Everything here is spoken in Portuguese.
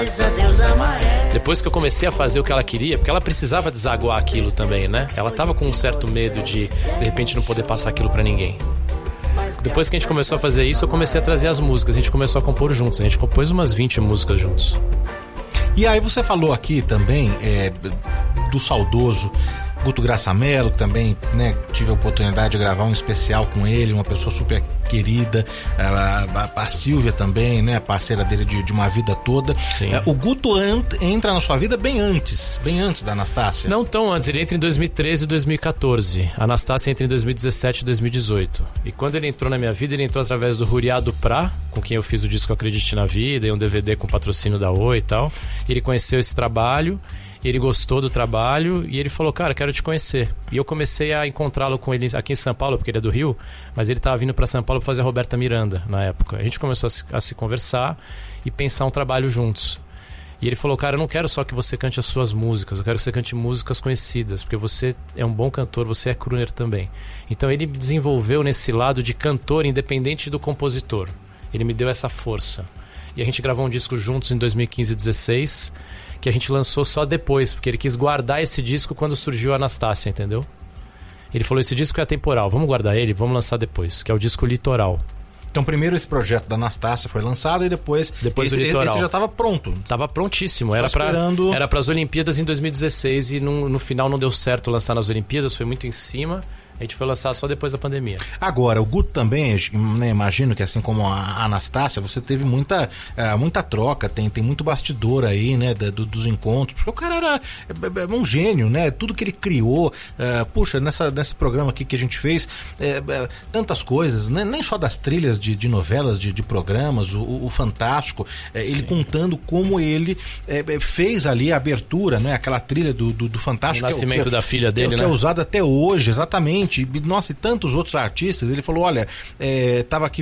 Depois que eu comecei a fazer o que ela queria, porque ela precisava desaguar aquilo também, né? Ela tava com um certo medo de repente, não poder passar aquilo pra ninguém. Depois que a gente começou a fazer isso, eu comecei a trazer as músicas. A gente começou a compor juntos. A gente compôs umas 20 músicas juntos. E aí você falou aqui também do saudoso Guto Graçamelo, que também, né, tive a oportunidade de gravar um especial com ele, uma pessoa super querida, a Silvia também, né, parceira dele de uma vida toda. O Guto entra na sua vida bem antes da Anastácia. Não tão antes, ele entra em 2013 e 2014. A Anastácia entra em 2017 e 2018. E quando ele entrou na minha vida, ele entrou através do Ruriá Duprá, com quem eu fiz o disco Acredite na Vida, e um DVD com patrocínio da Oi e tal. Ele conheceu esse trabalho, ele gostou do trabalho e ele falou, cara, quero te conhecer. E eu comecei a encontrá-lo com ele aqui em São Paulo, porque ele é do Rio, mas ele estava vindo para São Paulo para fazer a Roberta Miranda na época. A gente começou a se conversar e pensar um trabalho juntos. E ele falou, cara, eu não quero só que você cante as suas músicas, eu quero que você cante músicas conhecidas, porque você é um bom cantor, você é crooner também. Então ele me desenvolveu nesse lado de cantor independente do compositor. Ele me deu essa força. E a gente gravou um disco juntos em 2015 e 2016, que a gente lançou só depois, porque ele quis guardar esse disco quando surgiu a Anastácia, entendeu? Ele falou, esse disco é atemporal, vamos guardar ele, vamos lançar depois, que é o disco Litoral. Então primeiro esse projeto da Anastácia foi lançado e depois o Litoral. Esse já estava pronto. Tava prontíssimo, era para as Olimpíadas em 2016 e no final não deu certo lançar nas Olimpíadas, foi muito em cima. A gente foi lançar só depois da pandemia. Agora, o Guto também, né, imagino que assim como a Anastácia, você teve muita troca, tem muito bastidor aí, né, dos encontros, porque o cara era um gênio, né, tudo que ele criou, puxa, nesse programa aqui que a gente fez, tantas coisas, né, nem só das trilhas de novelas, de programas, o Fantástico, ele contando como ele fez ali a abertura, né, aquela trilha do Fantástico. O nascimento da filha dele, né? Que é usada até hoje, exatamente. Nossa, e tantos outros artistas. Ele falou, olha, tava aqui